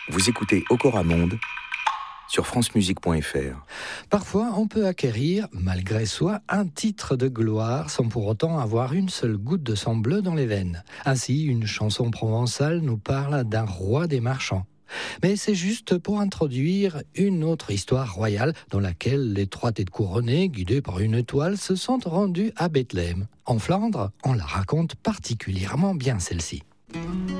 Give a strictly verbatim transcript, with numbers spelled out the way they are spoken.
Vous écoutez Okora Monde sur francemusique point f r. Parfois, on peut acquérir, malgré soi, un titre de gloire sans pour autant avoir une seule goutte de sang bleu dans les veines. Ainsi, une chanson provençale nous parle d'un roi des marchands. Mais c'est juste pour introduire une autre histoire royale dans laquelle les trois têtes couronnées, guidées par une étoile, se sont rendues à Bethléem. En Flandre, on la raconte particulièrement bien celle-ci.